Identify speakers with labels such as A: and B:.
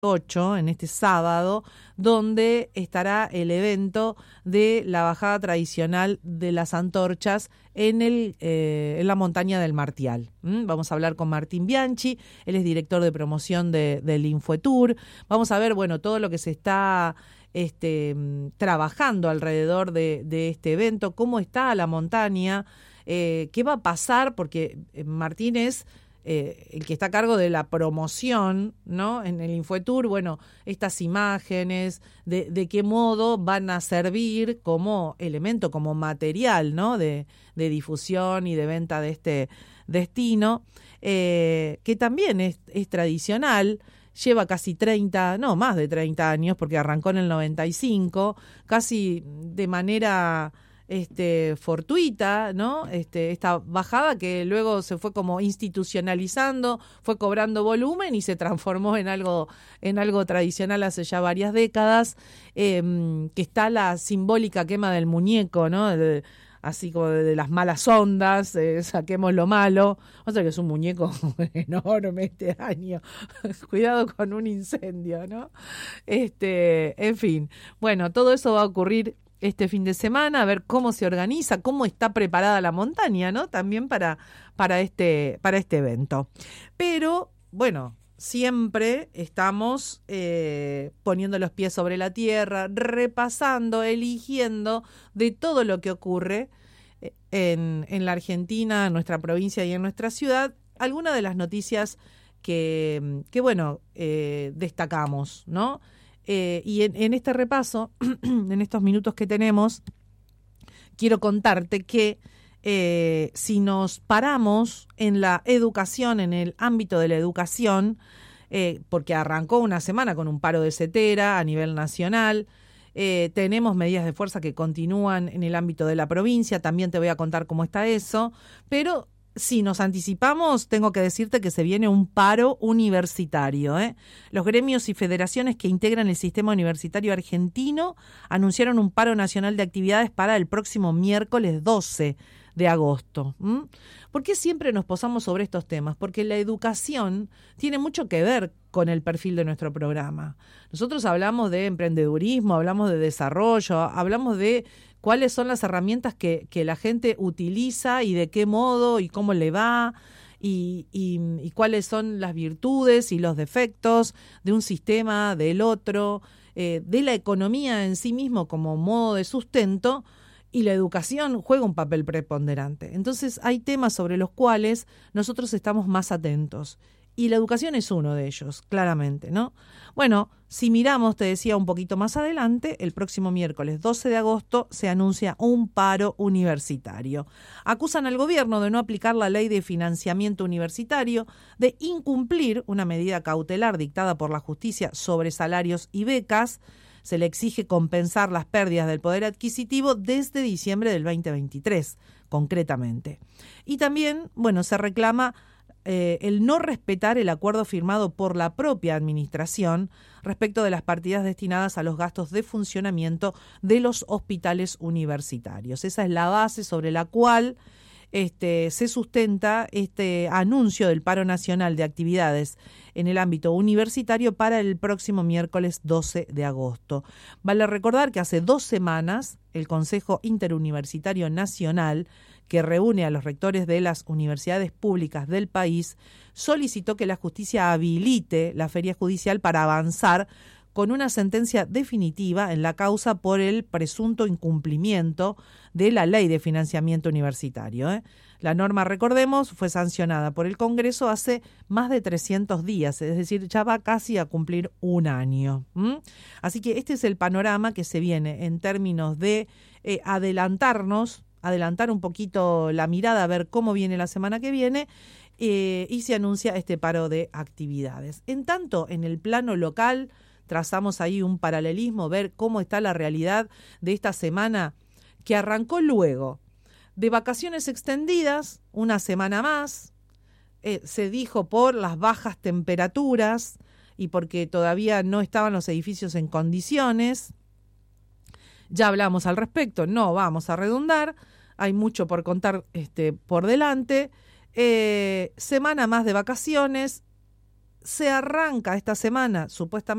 A: 8, en este sábado, donde estará el evento de la bajada tradicional de las antorchas en la montaña del Martial. Vamos a hablar con Martín Bianchi, él es director de promoción del Infoetour. Vamos a ver, todo lo que se está trabajando alrededor de este evento, cómo está la montaña, qué va a pasar, porque Martín es el que está a cargo de la promoción, ¿no? En el Infoetour, estas imágenes, de qué modo van a servir como elemento, como material, ¿no? De difusión y de venta de este destino, que también es tradicional, lleva casi más de 30 años, porque arrancó en el 95, casi de manera fortuita, ¿no? Esta bajada que luego se fue como institucionalizando, fue cobrando volumen y se transformó en algo tradicional hace ya varias décadas, que está la simbólica quema del muñeco, ¿no? Así como de las malas ondas, saquemos lo malo. O sea que es un muñeco enorme este año. Cuidado con un incendio, ¿no? En fin, todo eso va a ocurrir este fin de semana, a ver cómo se organiza, cómo está preparada la montaña, ¿no? También para este evento. Pero, siempre estamos poniendo los pies sobre la tierra, repasando, eligiendo de todo lo que ocurre en la Argentina, en nuestra provincia y en nuestra ciudad, algunas de las noticias que destacamos, ¿no? Y en este repaso, en estos minutos que tenemos, quiero contarte que si nos paramos en la educación, en el ámbito de la educación, porque arrancó una semana con un paro de setera a nivel nacional, tenemos medidas de fuerza que continúan en el ámbito de la provincia, también te voy a contar cómo está eso, pero si nos anticipamos, tengo que decirte que se viene un paro universitario, ¿eh? Los gremios y federaciones que integran el sistema universitario argentino anunciaron un paro nacional de actividades para el próximo miércoles 12 de agosto. ¿Por qué siempre nos posamos sobre estos temas? Porque la educación tiene mucho que ver con el perfil de nuestro programa. Nosotros hablamos de emprendedurismo, hablamos de desarrollo, hablamos de cuáles son las herramientas que la gente utiliza y de qué modo y cómo le va y cuáles son las virtudes y los defectos de un sistema, del otro, de la economía en sí mismo como modo de sustento, y la educación juega un papel preponderante. Entonces hay temas sobre los cuales nosotros estamos más atentos. Y la educación es uno de ellos, claramente, ¿no? Si miramos, te decía un poquito más adelante, el próximo miércoles 12 de agosto se anuncia un paro universitario. Acusan al gobierno de no aplicar la ley de financiamiento universitario, de incumplir una medida cautelar dictada por la justicia sobre salarios y becas. Se le exige compensar las pérdidas del poder adquisitivo desde diciembre del 2023, concretamente. Y también, se reclama el no respetar el acuerdo firmado por la propia administración respecto de las partidas destinadas a los gastos de funcionamiento de los hospitales universitarios. Esa es la base sobre la cual se sustenta este anuncio del paro nacional de actividades en el ámbito universitario para el próximo miércoles 12 de agosto. Vale recordar que hace 2 semanas el Consejo Interuniversitario Nacional, que reúne a los rectores de las universidades públicas del país, solicitó que la justicia habilite la feria judicial para avanzar con una sentencia definitiva en la causa por el presunto incumplimiento de la ley de financiamiento universitario. La norma, recordemos, fue sancionada por el Congreso hace más de 300 días, es decir, ya va casi a cumplir un año. Así que este es el panorama que se viene en términos de adelantar un poquito la mirada, a ver cómo viene la semana que viene, y se anuncia este paro de actividades. En tanto, en el plano local, trazamos ahí un paralelismo, ver cómo está la realidad de esta semana que arrancó luego de vacaciones extendidas, una semana más, se dijo por las bajas temperaturas y porque todavía no estaban los edificios en condiciones. Ya hablamos al respecto, no vamos a redundar, hay mucho por contar por delante. Semana más de vacaciones, se arranca esta semana, supuestamente